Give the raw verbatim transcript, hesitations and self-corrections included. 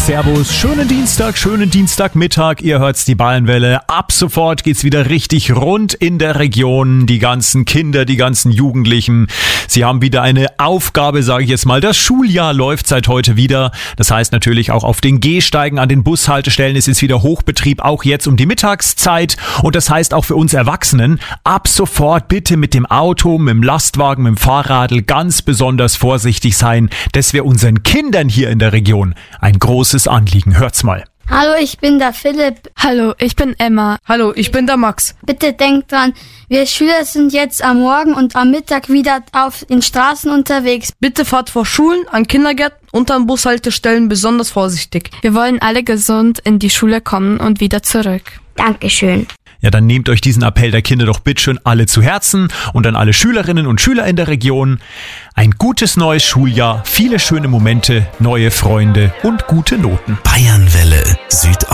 Servus, schönen Dienstag, schönen Dienstagmittag, ihr hört's, die Bayernwelle. Ab sofort geht's wieder richtig rund in der Region. Die ganzen Kinder, die ganzen Jugendlichen, sie haben wieder eine Aufgabe, sage ich jetzt mal. Das Schuljahr läuft seit heute wieder. Das heißt natürlich auch auf den Gehsteigen an den Bushaltestellen ist es wieder Hochbetrieb, auch jetzt um die Mittagszeit. Und das heißt auch für uns Erwachsenen, ab sofort bitte mit dem Auto, mit dem Lastwagen, mit dem Fahrradl ganz besonders vorsichtig sein, dass wir unseren Kindern hier in der Region ein großes Anliegen. Hört's mal. Hallo, ich bin der Philipp. Hallo, ich bin Emma. Hallo, ich bin der Max. Bitte denkt dran, wir Schüler sind jetzt am Morgen und am Mittag wieder auf den Straßen unterwegs. Bitte fahrt vor Schulen, an Kindergärten und an Bushaltestellen besonders vorsichtig. Wir wollen alle gesund in die Schule kommen und wieder zurück. Dankeschön. Ja, dann nehmt euch diesen Appell der Kinder doch bitteschön alle zu Herzen und an alle Schülerinnen und Schüler in der Region. Ein gutes neues Schuljahr, viele schöne Momente, neue Freunde und gute Noten. Bayernwelle.